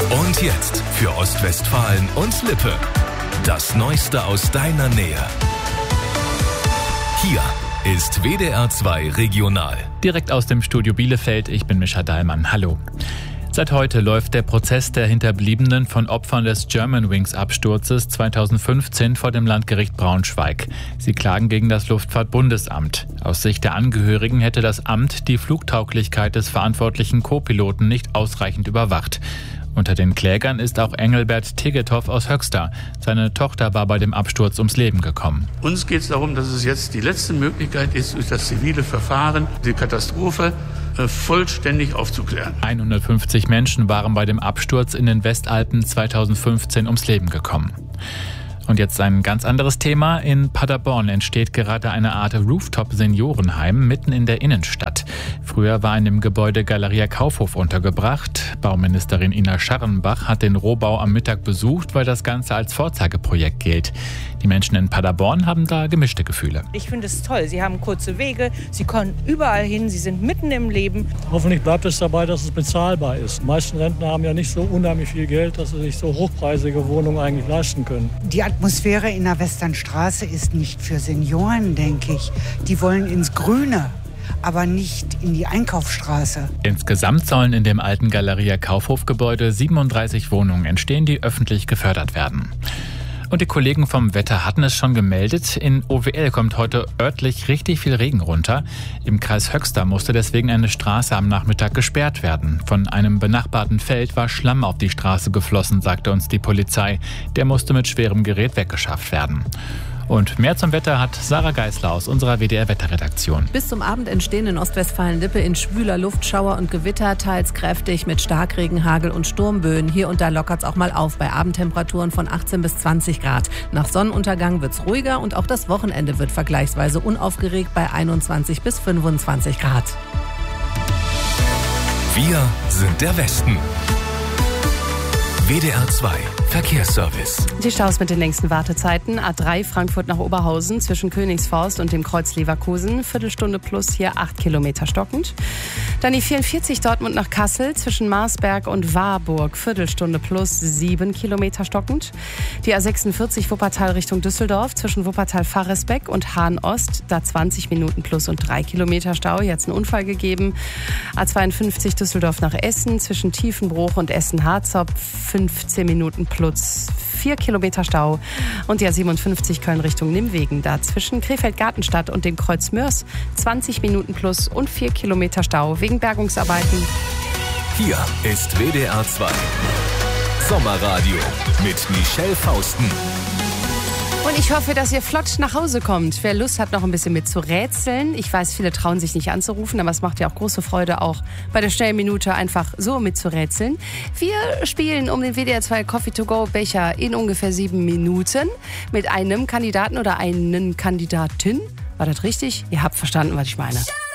Und jetzt für Ostwestfalen und Lippe. Das Neueste aus deiner Nähe. Hier ist WDR 2 Regional. Direkt aus dem Studio Bielefeld, ich bin Mischa Dahlmann. Hallo. Seit heute läuft der Prozess der Hinterbliebenen von Opfern des Germanwings-Absturzes 2015 vor dem Landgericht Braunschweig. Sie klagen gegen das Luftfahrtbundesamt. Aus Sicht der Angehörigen hätte das Amt die Flugtauglichkeit des verantwortlichen Co-Piloten nicht ausreichend überwacht. Unter den Klägern ist auch Engelbert Tegethoff aus Höxter. Seine Tochter war bei dem Absturz ums Leben gekommen. Uns geht es darum, dass es jetzt die letzte Möglichkeit ist, durch das zivile Verfahren die Katastrophe vollständig aufzuklären. 150 Menschen waren bei dem Absturz in den Westalpen 2015 ums Leben gekommen. Und jetzt ein ganz anderes Thema. In Paderborn entsteht gerade eine Art Rooftop-Seniorenheim mitten in der Innenstadt. Früher war in dem Gebäude Galeria Kaufhof untergebracht. Bauministerin Ina Scharrenbach hat den Rohbau am Mittag besucht, weil das Ganze als Vorzeigeprojekt gilt. Die Menschen in Paderborn haben da gemischte Gefühle. Ich finde es toll. Sie haben kurze Wege, sie kommen überall hin, sie sind mitten im Leben. Hoffentlich bleibt es dabei, dass es bezahlbar ist. Die meisten Rentner haben ja nicht so unheimlich viel Geld, dass sie sich so hochpreisige Wohnungen eigentlich leisten können. Die Atmosphäre in der Westernstraße ist nicht für Senioren, denke ich. Die wollen ins Grüne, aber nicht in die Einkaufsstraße. Insgesamt sollen in dem alten Galeria Kaufhof-Gebäude 37 Wohnungen entstehen, die öffentlich gefördert werden. Und die Kollegen vom Wetter hatten es schon gemeldet. In OWL kommt heute örtlich richtig viel Regen runter. Im Kreis Höxter musste deswegen eine Straße am Nachmittag gesperrt werden. Von einem benachbarten Feld war Schlamm auf die Straße geflossen, sagte uns die Polizei. Der musste mit schwerem Gerät weggeschafft werden. Und mehr zum Wetter hat Sarah Geisler aus unserer WDR-Wetterredaktion. Bis zum Abend entstehen in Ostwestfalen-Lippe in schwüler Luft Schauer und Gewitter, teils kräftig mit Starkregen, Hagel und Sturmböen. Hier und da lockert es auch mal auf bei Abendtemperaturen von 18 bis 20 Grad. Nach Sonnenuntergang wird es ruhiger und auch das Wochenende wird vergleichsweise unaufgeregt bei 21 bis 25 Grad. Wir sind der Westen. WDR 2 Verkehrsservice. Die Staus mit den längsten Wartezeiten. A3 Frankfurt nach Oberhausen zwischen Königsforst und dem Kreuz Leverkusen. Viertelstunde plus, hier 8 Kilometer stockend. Dann die 44 Dortmund nach Kassel zwischen Marsberg und Warburg. Viertelstunde plus, 7 Kilometer stockend. Die A46 Wuppertal Richtung Düsseldorf zwischen Wuppertal-Farresbeck und Hahn-Ost. Da 20 Minuten plus und 3 Kilometer Stau. Jetzt ein Unfall gegeben. A52 Düsseldorf nach Essen zwischen Tiefenbruch und Essen-Harzopf. 15 Minuten plus 4 Kilometer Stau. Und die A57 Köln Richtung Nimwegen. Da zwischen Krefeld-Gartenstadt und dem Kreuz Mörs 20 Minuten plus und 4 Kilometer Stau wegen Bergungsarbeiten. Hier ist WDR 2 Sommerradio mit Michelle Fausten. Und ich hoffe, dass ihr flott nach Hause kommt. Wer Lust hat, noch ein bisschen mit zu rätseln. Ich weiß, viele trauen sich nicht anzurufen, aber es macht ja auch große Freude, auch bei der schnellen Minute einfach so mit zu rätseln. Wir spielen um den WDR 2 Coffee to go Becher in ungefähr 7 Minuten mit einem Kandidaten oder einen Kandidatin. War das richtig? Ihr habt verstanden, was ich meine.